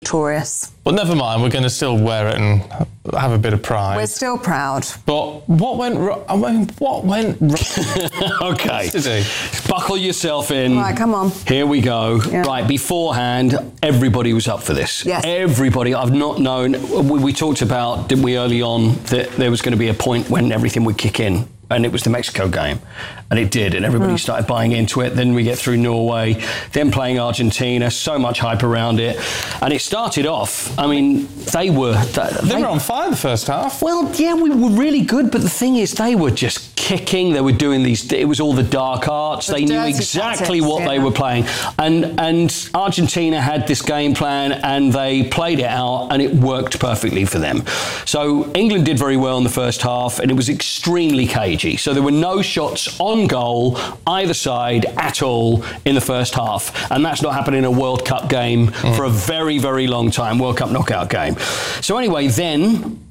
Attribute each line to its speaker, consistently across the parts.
Speaker 1: victorious.
Speaker 2: Well, never mind. We're going to still wear it and have a bit of pride.
Speaker 1: We're still proud.
Speaker 2: But what went wrong? I mean, what went wrong?
Speaker 3: Okay. Buckle yourself in.
Speaker 1: Right, come on.
Speaker 3: Here we go.
Speaker 1: Yeah.
Speaker 3: Right, beforehand, everybody was up for this.
Speaker 1: Yes.
Speaker 3: Everybody. I've not known. We talked about, didn't we, early on, that there was going to be a point when everything would kick in. And it was the Mexico game. And it did. And everybody started buying into it. Then we get through Norway, then playing Argentina, so much hype around it. And it started off, I mean, they were
Speaker 2: on fire the first half.
Speaker 3: Well, yeah, we were really good. But the thing is, they were just kicking. They were doing these, it was all the dark arts. They knew exactly what they were playing. And Argentina had this game plan and they played it out and it worked perfectly for them. So England did very well in the first half and it was extremely cagey. So there were no shots on goal either side at all in the first half. And that's not happened in a World Cup game for a very, very long time, World Cup knockout game. So anyway, then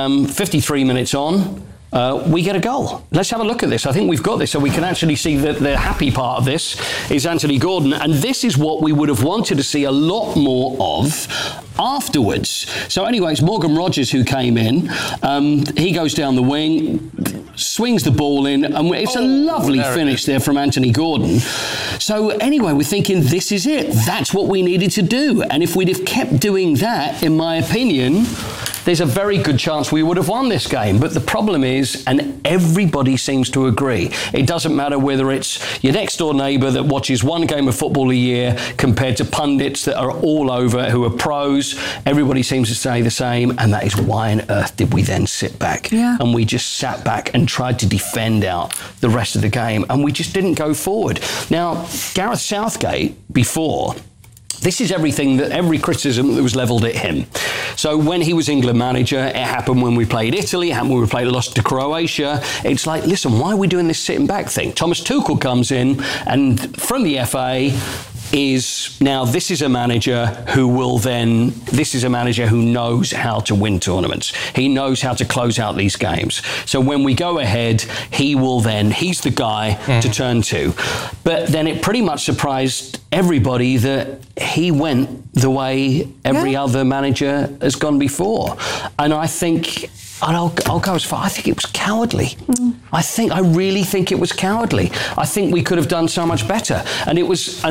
Speaker 3: 53 minutes on, we get a goal. Let's have a look at this. I think we've got this so we can actually see that the happy part of this is Anthony Gordon. And this is what we would have wanted to see a lot more of afterwards. So anyway, it's Morgan Rogers who came in. He goes down the wing, swings the ball in, and it's a lovely finish there from Anthony Gordon. So anyway, we're thinking this is it. That's what we needed to do. And if we'd have kept doing that, in my opinion, there's a very good chance we would have won this game. But the problem is, and everybody seems to agree, it doesn't matter whether it's your next door neighbour that watches one game of football a year compared to pundits that are all over who are pros. Everybody seems to say the same, and that is why on earth did we then sit back? And we just sat back and tried to defend out the rest of the game, and we just didn't go forward. Now, Gareth Southgate, before, this is every criticism that was levelled at him. So when he was England manager, it happened when we played Italy, it happened when we lost to Croatia. It's like, listen, why are we doing this sitting back thing? Thomas Tuchel comes in, and from the FA, is now this is a manager who knows how to win tournaments. He knows how to close out these games. So when we go ahead, he's the guy to turn to. But then it pretty much surprised everybody that he went the way every other manager has gone before. And I think, and I'll go as far, I think it was cowardly. I really think it was cowardly. I think we could have done so much better. And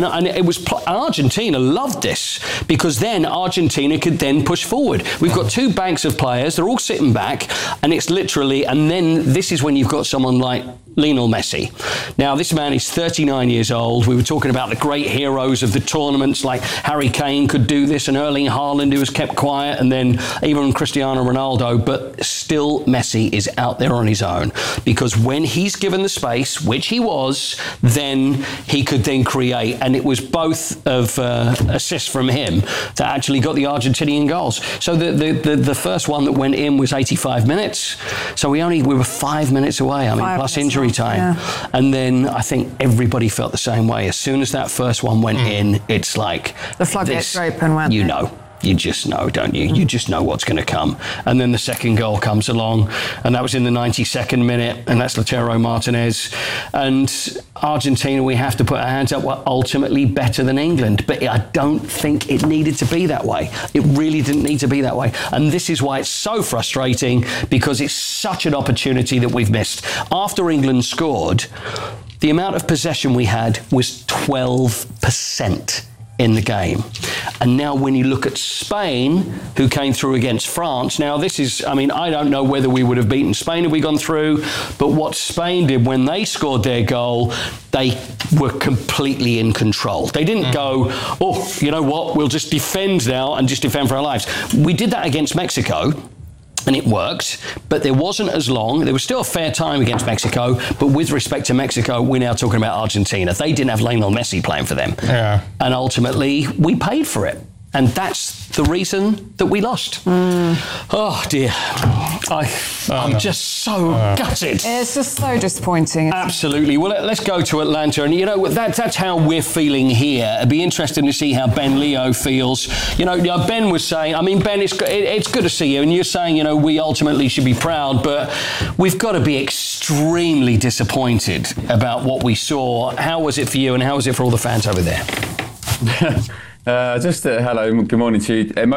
Speaker 3: Argentina loved this because then Argentina could then push forward. We've got two banks of players, they're all sitting back, and it's literally, and then this is when you've got someone like Lionel Messi. Now, this man is 39 years old. We were talking about the great heroes of the tournaments, like Harry Kane could do this, and Erling Haaland, who was kept quiet, and then even Cristiano Ronaldo. But still, Messi is out there on his own, because when he's given the space, which he was, then he could then create. And it was both of assists from him that actually got the Argentinian goals. So the first one that went in was 85 minutes. So we were 5 minutes away. I mean, plus injury time. Yeah. And then I think everybody felt the same way. As soon as that first one went in, it's like
Speaker 1: the floodgates open, weren't they?
Speaker 3: You know. You just know, don't you? You just know what's going to come. And then the second goal comes along, and that was in the 92nd minute, and that's Lautaro Martinez. And Argentina, we have to put our hands up, were ultimately better than England. But I don't think it needed to be that way. It really didn't need to be that way. And this is why it's so frustrating, because it's such an opportunity that we've missed. After England scored, the amount of possession we had was 12%. In the game. And now when you look at Spain, who came through against France, now this is, I mean, I don't know whether we would have beaten Spain if we gone through, but what Spain did when they scored their goal, they were completely in control. They didn't go, oh, you know what, we'll just defend now and just defend for our lives. We did that against Mexico, and it worked, but there wasn't as long. There was still a fair time against Mexico, but with respect to Mexico, we're now talking about Argentina. They didn't have Lionel Messi playing for them. Yeah. And ultimately, we paid for it. And that's the reason that we lost. Oh, dear. I'm just so gutted.
Speaker 1: It's just so disappointing.
Speaker 3: Absolutely. Well, let's go to Atlanta. And, you know, that's how we're feeling here. It'd be interesting to see how Ben Leo feels. You know, Ben was saying, I mean, Ben, it's good to see you. And you're saying, you know, we ultimately should be proud, but we've got to be extremely disappointed about what we saw. How was it for you, and how was it for all the fans over there?
Speaker 4: Hello, good morning to you.